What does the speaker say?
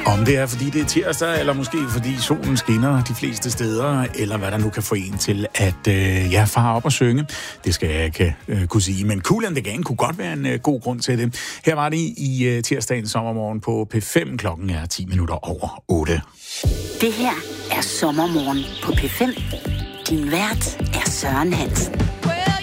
Om det er, fordi det er tirsdag, eller måske fordi solen skinner de fleste steder, eller hvad der nu kan få en til at fare op og synge. Det skal jeg ikke kunne sige, men Kool and the Gang kunne godt være en god grund til det. Her var det i tirsdagens sommermorgen på P5. Klokken er 10 minutter over 8. Det her er Sommermorgen på P5. Din vært er Søren Hansen.